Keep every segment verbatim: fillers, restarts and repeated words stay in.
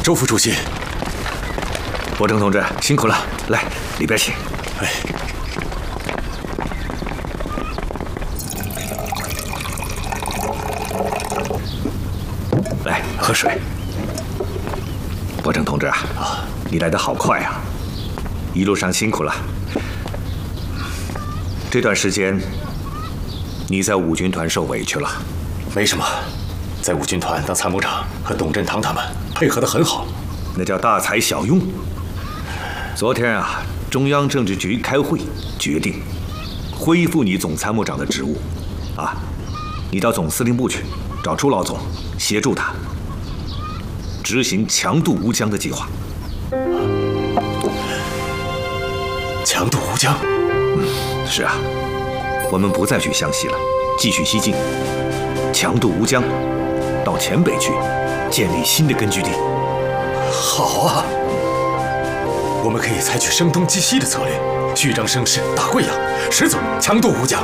周副主席。 伯承同志辛苦了，来里边请。 哎。 来喝水。伯承同志啊，你来得好快啊，一路上辛苦了。这段时间你在五军团受委屈了。 没什么，在五军团当参谋长和董振堂他们配合得很好， 那叫大材小用。昨天啊，中央政治局开会决定恢复你总参谋长的职务，啊，你到总司令部去找朱老总，协助他执行强渡吴江的计划。 强渡吴江？ 嗯，是啊，我们不再去湘西了，继续西进，强渡吴江，到黔北去建立新的根据地。 好啊！ 我们可以采取声东击西的策略，虚张声势，打贵阳，实则强渡吴江。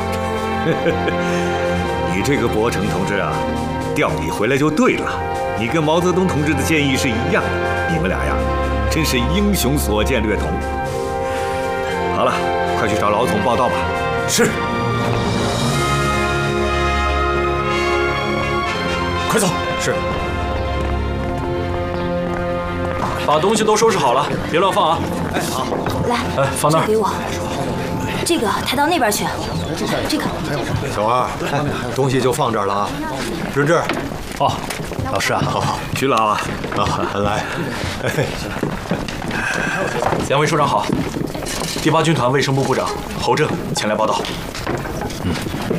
你这个伯承同志啊，调你回来就对了。你跟毛泽东同志的建议是一样的，你们俩呀，真是英雄所见略同。好了，快去找老总报道吧。 是。快走。 是。 把东西都收拾好了，别乱放啊！ 哎，好，来， 哎，放那儿。 给我，这个抬到那边去。这个， 小二，东西就放这儿了啊。润志， 哦，老师啊， 好好， 徐老啊， 啊，来， 两位处长好，第八军团卫生部部长侯正前来报道。嗯。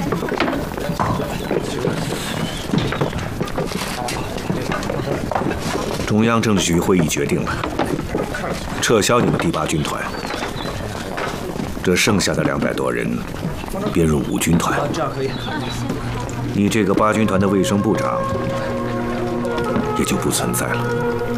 中央政治局会议决定了，撤销你们第八军团，这剩下的两百多人编入五军团。这样可以。你这个八军团的卫生部长也就不存在了。